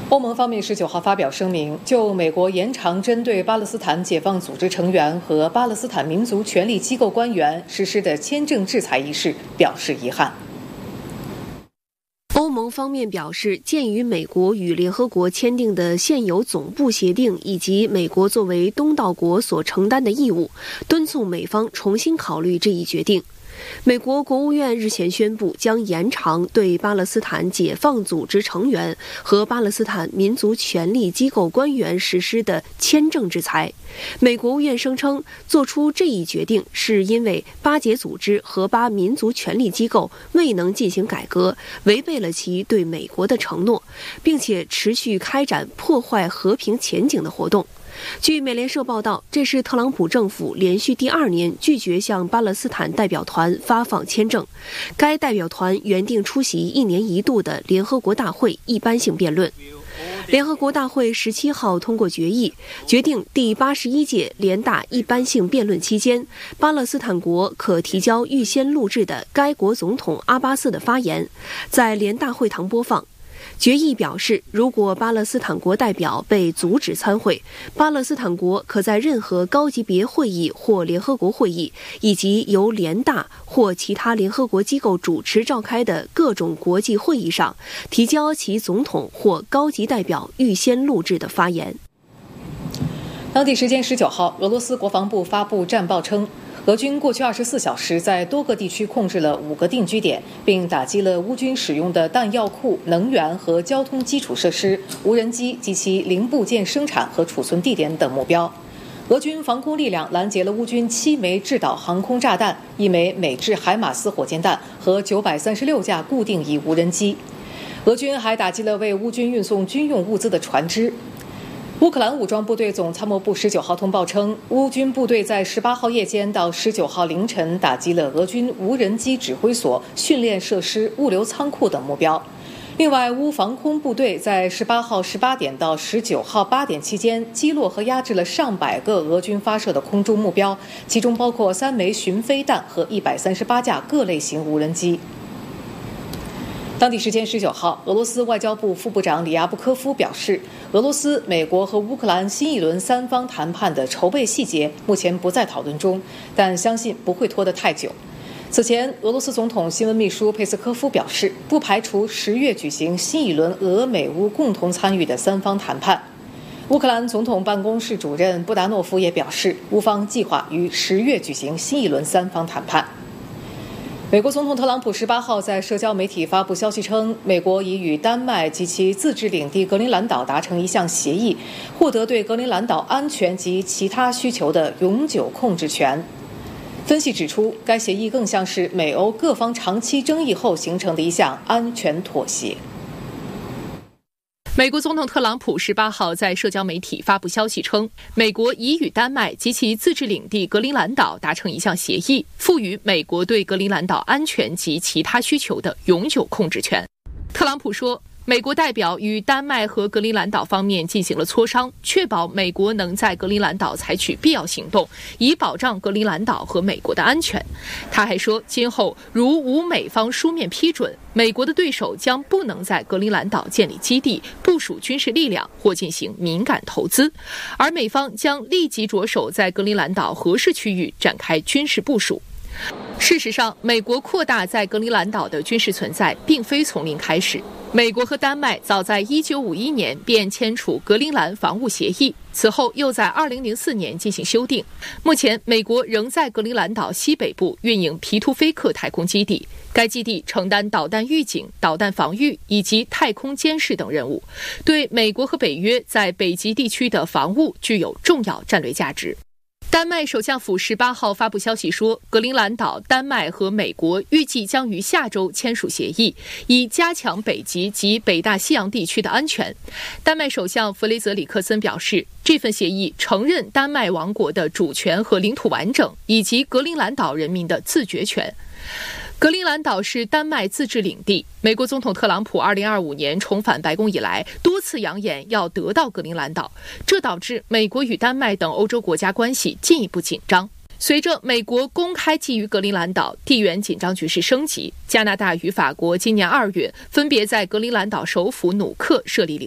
欧盟方面19号发表声明，就美国延长针对巴勒斯坦解放组织成员和巴勒斯坦民族权力机构官员实施的签证制裁一事表示遗憾。 欧盟方面表示，鉴于美国与联合国签订的现有总部协定以及美国作为东道国所承担的义务，敦促美方重新考虑这一决定。美国国务院日前宣布，将延长对巴勒斯坦解放组织成员和巴勒斯坦民族权力机构官员实施的签证制裁。美国务院声称，做出这一决定是因为巴解组织和巴民族权力机构未能进行改革，违背了其对美国的承诺，并且持续开展破坏和平前景的活动。据美联社报道，这是特朗普政府连续第2年拒绝向巴勒斯坦代表团发放签证。该代表团原定出席1年1度的联合国大会一般性辩论。联合国大会17号通过决议，决定第81届联大一般性辩论期间，巴勒斯坦国可提交预先录制的该国总统阿巴斯的发言，在联大会堂播放。决议表示，如果巴勒斯坦国代表被阻止参会，巴勒斯坦国可在任何高级别会议或联合国会议，以及由联大或其他联合国机构主持召开的各种国际会议上，提交其总统或高级代表预先录制的发言。 当地时间19号，俄罗斯国防部发布战报称，俄军过去24小时在多个地区控制了5个定居点，并打击了乌军使用的弹药库、能源和交通基础设施、无人机及其零部件生产和储存地点等目标。俄军防空力量拦截了乌军7枚制导航空炸弹、1枚美制海马斯火箭弹和936架固定翼无人机。俄军还打击了为乌军运送军用物资的船只。乌克兰武装部队总参谋部19号通报称，乌军部队在18号夜间到19号凌晨打击了俄军无人机指挥所、训练设施、物流仓库等目标。另外，乌防空部队在18号18点到19号8点期间击落和压制了上百个俄军发射的空中目标，其中包括3枚巡飞弹和138架各类型无人机。当地时间19号，俄罗斯外交部副部长里亚布科夫表示，俄罗斯、美国和乌克兰新一轮3方谈判的筹备细节目前不在讨论中，但相信不会拖得太久。此前，俄罗斯总统新闻秘书佩斯科夫表示，不排除10月举行新一轮俄美乌共同参与的3方谈判。乌克兰总统办公室主任布达诺夫也表示，乌方计划于10月举行新一轮3方谈判。美国总统特朗普18号在社交媒体发布消息称，美国已与丹麦及其自治领地格陵兰岛达成一项协议，获得对格陵兰岛安全及其他需求的永久控制权。分析指出，该协议更像是美欧各方长期争议后形成的一项安全妥协。 美国总统特朗普18号在社交媒体发布消息称，美国已与丹麦及其自治领地格陵兰岛达成一项协议，赋予美国对格陵兰岛安全及其他需求的永久控制权。特朗普说，美国代表与丹麦和格陵兰岛方面进行了磋商，确保美国能在格陵兰岛采取必要行动，以保障格陵兰岛和美国的安全。他还说，今后如无美方书面批准，美国的对手将不能在格陵兰岛建立基地、部署军事力量或进行敏感投资，而美方将立即着手在格陵兰岛合适区域展开军事部署。事实上，美国扩大在格陵兰岛的军事存在并非从零开始。美国和丹麦早在1951年便签署格陵兰防务协议，此后又在2004年进行修订。目前，美国仍在格陵兰岛西北部运营皮图菲克太空基地，该基地承担导弹预警、导弹防御以及太空监视等任务，对美国和北约在北极地区的防务具有重要战略价值。丹麦首相府18号发布消息说，格陵兰岛、丹麦和美国预计将于下周签署协议，以加强北极及北大西洋地区的安全。丹麦首相弗雷泽里克森表示，这份协议承认丹麦王国的主权和领土完整，以及格陵兰岛人民的自决权。格陵兰岛是丹麦自治领地。美国总统特朗普2025年重返白宫以来，多次扬言要得到格陵兰岛，这导致美国与丹麦等欧洲国家关系进一步紧张。随着美国公开觊觎格陵兰岛，地缘紧张局势升级。加拿大与法国今年2月分别在格陵兰岛首府努克设立领